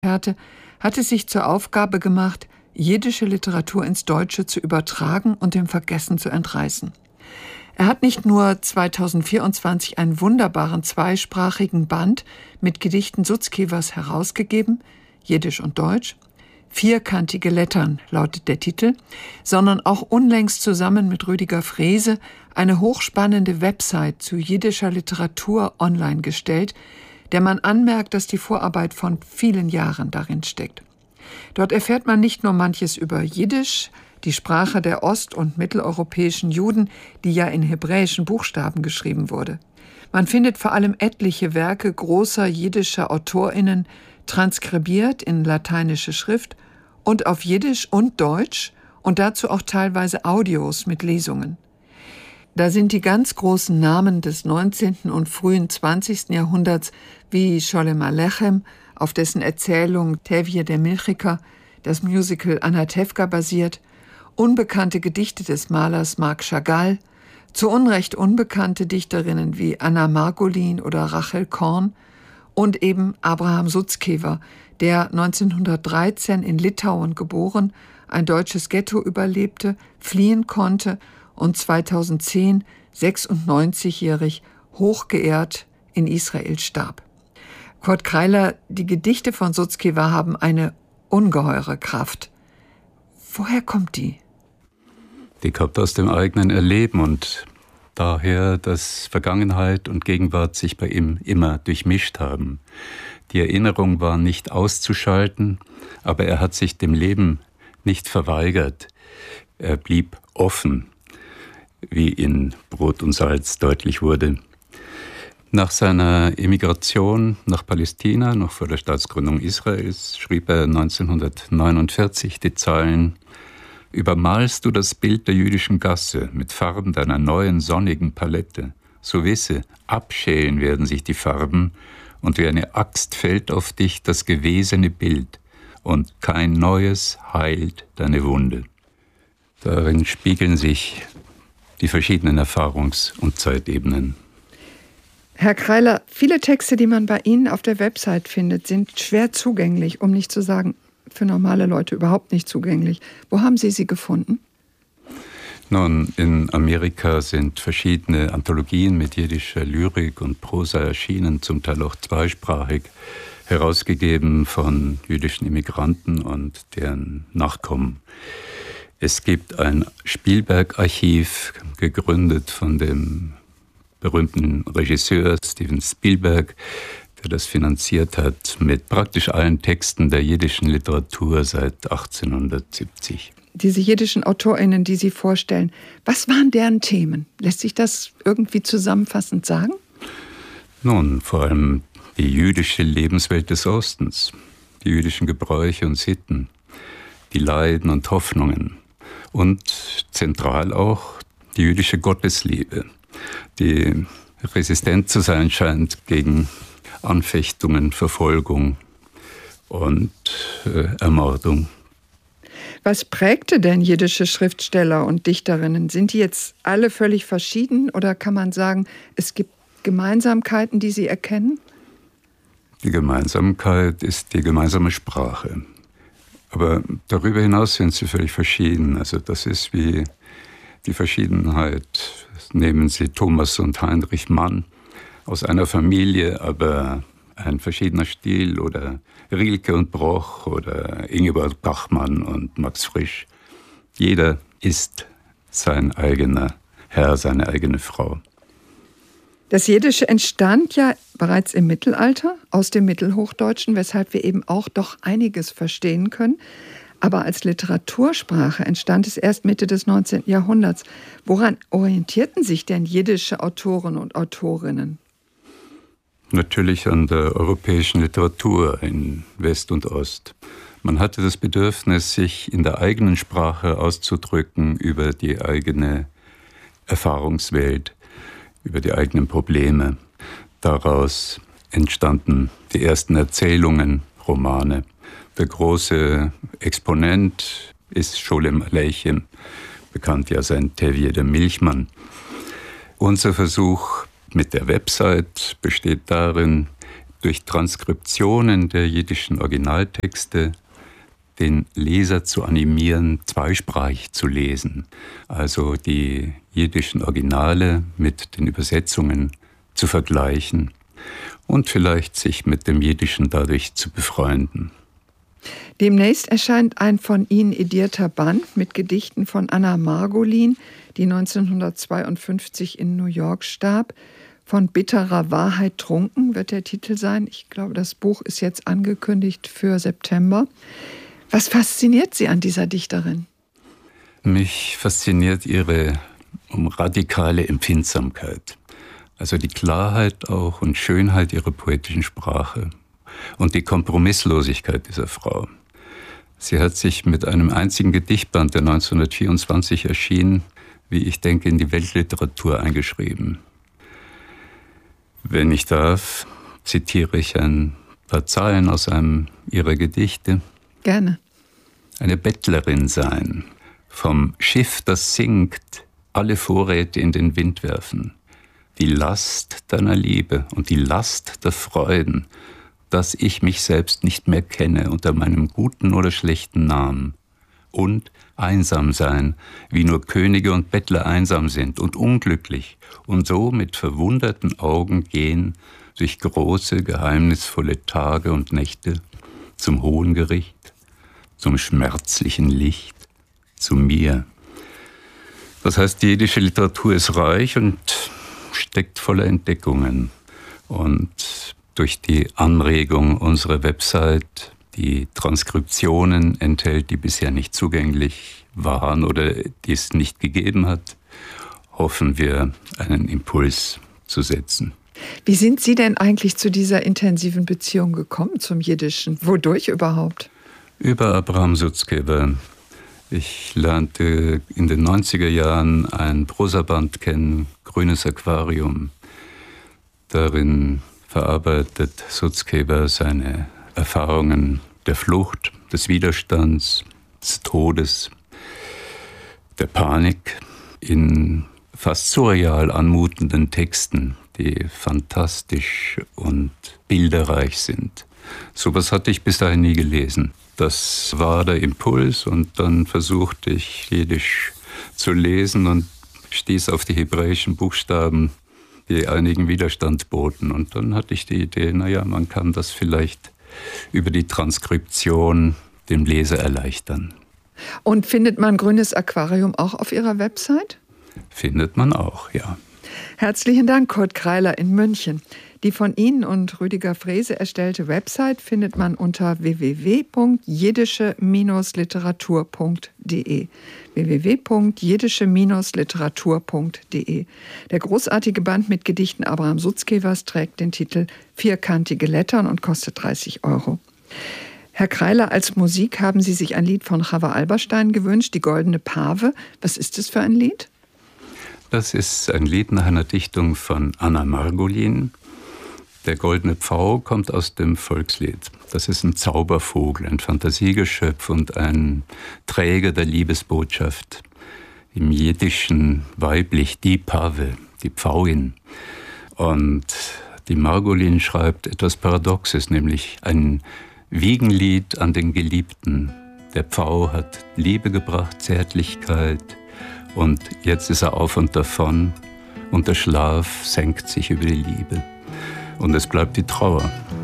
hatte es sich zur Aufgabe gemacht, jiddische Literatur ins Deutsche zu übertragen und dem Vergessen zu entreißen. Er hat nicht nur 2024 einen wunderbaren zweisprachigen Band mit Gedichten Sutzkewers herausgegeben, Jiddisch und Deutsch, Vierkantige Lettern lautet der Titel, sondern auch unlängst zusammen mit Rüdiger Frese eine hochspannende Website zu jiddischer Literatur online gestellt, der man anmerkt, dass die Vorarbeit von vielen Jahren darin steckt. Dort erfährt man nicht nur manches über Jiddisch, die Sprache der ost- und mitteleuropäischen Juden, die ja in hebräischen Buchstaben geschrieben wurde. Man findet vor allem etliche Werke großer jiddischer AutorInnen transkribiert in lateinische Schrift und auf Jiddisch und Deutsch und dazu auch teilweise Audios mit Lesungen. Da sind die ganz großen Namen des 19. und frühen 20. Jahrhunderts wie Sholem Alechem, auf dessen Erzählung Tevye der Milchiker das Musical Anatevka basiert, unbekannte Gedichte des Malers Marc Chagall, zu Unrecht unbekannte Dichterinnen wie Anna Margolin oder Rachel Korn und eben Abraham Sutzkewer, der 1913 in Litauen geboren, ein deutsches Ghetto überlebte, fliehen konnte und 2010, 96-jährig, hochgeehrt in Israel starb. Kurt Kreiler, die Gedichte von Sutzkewer haben eine ungeheure Kraft. Woher kommt die? Die kommt aus dem eigenen Erleben und daher, dass Vergangenheit und Gegenwart sich bei ihm immer durchmischt haben. Die Erinnerung war nicht auszuschalten, aber er hat sich dem Leben nicht verweigert. Er blieb offen, wie in Brot und Salz deutlich wurde. Nach seiner Emigration nach Palästina, noch vor der Staatsgründung Israels, schrieb er 1949 die Zeilen: Übermalst du das Bild der jüdischen Gasse mit Farben deiner neuen sonnigen Palette, so wisse, abschälen werden sich die Farben und wie eine Axt fällt auf dich das gewesene Bild und kein neues heilt deine Wunde. Darin spiegeln sich die verschiedenen Erfahrungs- und Zeitebenen. Herr Kreiler, viele Texte, die man bei Ihnen auf der Website findet, sind schwer zugänglich, um nicht zu sagen, für normale Leute überhaupt nicht zugänglich. Wo haben Sie sie gefunden? Nun, in Amerika sind verschiedene Anthologien mit jiddischer Lyrik und Prosa erschienen, zum Teil auch zweisprachig, herausgegeben von jüdischen Immigranten und deren Nachkommen. Es gibt ein Spielberg-Archiv, gegründet von dem berühmten Regisseur Steven Spielberg, der das finanziert hat mit praktisch allen Texten der jiddischen Literatur seit 1870. Diese jiddischen AutorInnen, die Sie vorstellen, was waren deren Themen? Lässt sich das irgendwie zusammenfassend sagen? Nun, vor allem die jüdische Lebenswelt des Ostens, die jüdischen Gebräuche und Sitten, die Leiden und Hoffnungen und zentral auch die jüdische Gottesliebe, die resistent zu sein scheint gegen Anfechtungen, Verfolgung und Ermordung. Was prägte denn jiddische Schriftsteller und Dichterinnen? Sind die jetzt alle völlig verschieden oder kann man sagen, es gibt Gemeinsamkeiten, die Sie erkennen? Die Gemeinsamkeit ist die gemeinsame Sprache. Aber darüber hinaus sind sie völlig verschieden. Also das ist wie die Verschiedenheit. Nehmen Sie Thomas und Heinrich Mann, aus einer Familie, aber ein verschiedener Stil, oder Rilke und Broch oder Ingeborg Bachmann und Max Frisch. Jeder ist sein eigener Herr, seine eigene Frau. Das Jiddische entstand ja bereits im Mittelalter aus dem Mittelhochdeutschen, weshalb wir eben auch doch einiges verstehen können. Aber als Literatursprache entstand es erst Mitte des 19. Jahrhunderts. Woran orientierten sich denn jiddische Autoren und Autorinnen? Natürlich an der europäischen Literatur in West und Ost. Man hatte das Bedürfnis, sich in der eigenen Sprache auszudrücken über die eigene Erfahrungswelt, über die eigenen Probleme. Daraus entstanden die ersten Erzählungen, Romane. Der große Exponent ist Sholem Aleichem, bekannt ja sein Tevye der Milchmann. Unser Versuch mit der Website besteht darin, durch Transkriptionen der jiddischen Originaltexte den Leser zu animieren, zweisprachig zu lesen. Also die jiddischen Originale mit den Übersetzungen zu vergleichen und vielleicht sich mit dem Jiddischen dadurch zu befreunden. Demnächst erscheint ein von Ihnen edierter Band mit Gedichten von Anna Margolin, die 1952 in New York starb. Von bitterer Wahrheit trunken wird der Titel sein. Ich glaube, das Buch ist jetzt angekündigt für September. Was fasziniert Sie an dieser Dichterin? Mich fasziniert ihre radikale Empfindsamkeit. Also die Klarheit auch und Schönheit ihrer poetischen Sprache und die Kompromisslosigkeit dieser Frau. Sie hat sich mit einem einzigen Gedichtband, der 1924 erschien, wie ich denke, in die Weltliteratur eingeschrieben. Wenn ich darf, zitiere ich ein paar Zeilen aus einem ihrer Gedichte. Gerne. Eine Bettlerin sein, vom Schiff, das sinkt, alle Vorräte in den Wind werfen. Die Last deiner Liebe und die Last der Freuden, dass ich mich selbst nicht mehr kenne unter meinem guten oder schlechten Namen. Und einsam sein, wie nur Könige und Bettler einsam sind und unglücklich und so mit verwunderten Augen gehen durch große, geheimnisvolle Tage und Nächte zum hohen Gericht, zum schmerzlichen Licht, zu mir. Das heißt, die jiddische Literatur ist reich und steckt voller Entdeckungen. Und durch die Anregung unserer Website, die Transkriptionen enthält, die bisher nicht zugänglich waren oder die es nicht gegeben hat, hoffen wir, einen Impuls zu setzen. Wie sind Sie denn eigentlich zu dieser intensiven Beziehung gekommen zum Jiddischen? Wodurch überhaupt? Über Abraham Sutzkever. Ich lernte in den 90er Jahren ein Prosaband kennen, Grünes Aquarium. Darin verarbeitet Sutzkever seine Erfahrungen der Flucht, des Widerstands, des Todes, der Panik in fast surreal anmutenden Texten, die fantastisch und bilderreich sind. Sowas hatte ich bis dahin nie gelesen. Das war der Impuls und dann versuchte ich Jiddisch zu lesen und stieß auf die hebräischen Buchstaben, die einigen Widerstand boten. Und dann hatte ich die Idee, man kann das vielleicht über die Transkription dem Leser erleichtern. Und findet man Grünes Aquarium auch auf Ihrer Website? Findet man auch, ja. Herzlichen Dank, Kurt Kreiler in München. Die von Ihnen und Rüdiger Frese erstellte Website findet man unter www.jiddische-literatur.de. www.jiddische-literatur.de. Der großartige Band mit Gedichten Abraham Sutzkevers trägt den Titel Vierkantige Lettern und kostet 30 €. Herr Kreiler, als Musik haben Sie sich ein Lied von Chava Alberstein gewünscht, Die Goldene Pave. Was ist es für ein Lied? Das ist ein Lied nach einer Dichtung von Anna Margolin. Der goldene Pfau kommt aus dem Volkslied. Das ist ein Zaubervogel, ein Fantasiegeschöpf und ein Träger der Liebesbotschaft. Im Jiddischen weiblich die Pave, die Pfauin. Und die Margolin schreibt etwas Paradoxes, nämlich ein Wiegenlied an den Geliebten. Der Pfau hat Liebe gebracht, Zärtlichkeit, und jetzt ist er auf und davon und der Schlaf senkt sich über die Liebe. Und es bleibt die Trauer.